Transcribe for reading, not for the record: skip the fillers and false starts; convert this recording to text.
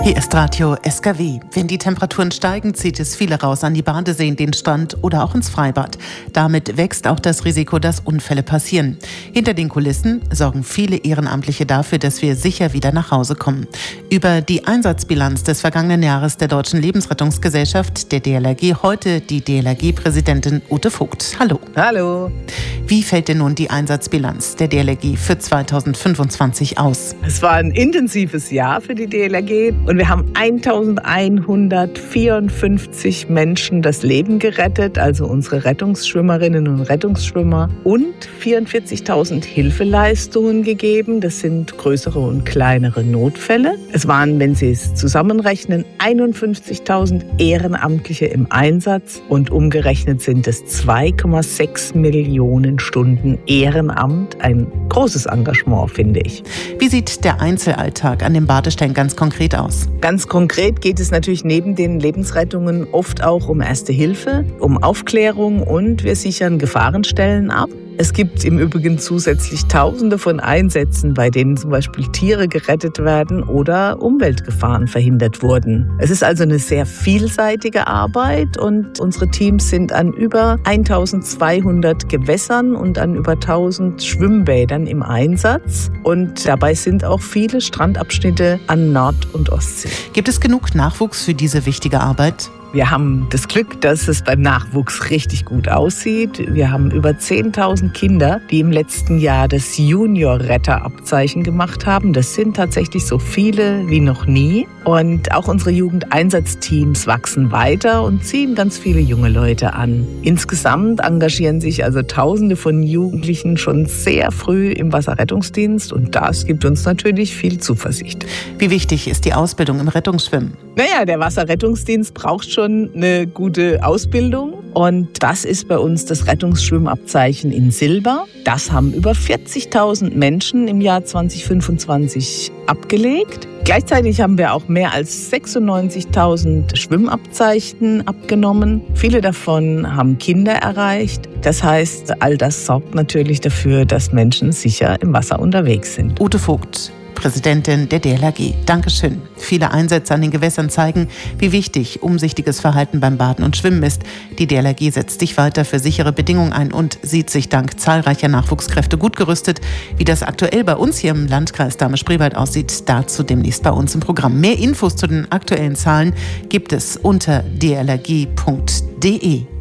Hier ist Radio SKW. Wenn die Temperaturen steigen, zieht es viele raus an die Badeseen, den Strand oder auch ins Freibad. Damit wächst auch das Risiko, dass Unfälle passieren. Hinter den Kulissen sorgen viele Ehrenamtliche dafür, dass wir sicher wieder nach Hause kommen. Über die Einsatzbilanz des vergangenen Jahres der Deutschen Lebensrettungsgesellschaft, der DLRG, heute die DLRG-Präsidentin Ute Vogt. Hallo. Hallo. Wie fällt denn nun die Einsatzbilanz der DLRG für 2025 aus? Es war ein intensives Jahr für die DLRG und wir haben 1154 Menschen das Leben gerettet, also unsere Rettungsschwimmerinnen und Rettungsschwimmer, und 44.000 Hilfeleistungen gegeben. Das sind größere und kleinere Notfälle. Es waren, wenn Sie es zusammenrechnen, 51.000 Ehrenamtliche im Einsatz und umgerechnet sind es 2,6 Millionen Stunden Ehrenamt. Ein großes Engagement, finde ich. Wie sieht der Einzelalltag an den Badestellen ganz konkret aus? Ganz konkret geht es natürlich neben den Lebensrettungen oft auch um Erste Hilfe, um Aufklärung, und wir sichern Gefahrenstellen ab. Es gibt im Übrigen zusätzlich Tausende von Einsätzen, bei denen zum Beispiel Tiere gerettet werden oder Umweltgefahren verhindert wurden. Es ist also eine sehr vielseitige Arbeit und unsere Teams sind an über 1200 Gewässern und an über 1000 Schwimmbädern im Einsatz. Und dabei sind auch viele Strandabschnitte an Nord- und Ostsee. Gibt es genug Nachwuchs für diese wichtige Arbeit? Wir haben das Glück, dass es beim Nachwuchs richtig gut aussieht. Wir haben über 10.000 Kinder, die im letzten Jahr das Junior-Retter-Abzeichen gemacht haben. Das sind tatsächlich so viele wie noch nie. Und auch unsere Jugendeinsatzteams wachsen weiter und ziehen ganz viele junge Leute an. Insgesamt engagieren sich also Tausende von Jugendlichen schon sehr früh im Wasserrettungsdienst, und das gibt uns natürlich viel Zuversicht. Wie wichtig ist die Ausbildung im Rettungsschwimmen? Naja, der Wasserrettungsdienst braucht schon eine gute Ausbildung, und das ist bei uns das Rettungsschwimmabzeichen in Silber. Das haben über 40.000 Menschen im Jahr 2025 abgelegt. Gleichzeitig haben wir auch mehr als 96.000 Schwimmabzeichen abgenommen. Viele davon haben Kinder erreicht. Das heißt, all das sorgt natürlich dafür, dass Menschen sicher im Wasser unterwegs sind. Ute Vogt, Präsidentin der DLRG. Dankeschön. Viele Einsätze an den Gewässern zeigen, wie wichtig umsichtiges Verhalten beim Baden und Schwimmen ist. Die DLRG setzt sich weiter für sichere Bedingungen ein und sieht sich dank zahlreicher Nachwuchskräfte gut gerüstet. Wie das aktuell bei uns hier im Landkreis Dahme-Spreewald aussieht, dazu demnächst bei uns im Programm. Mehr Infos zu den aktuellen Zahlen gibt es unter dlrg.de.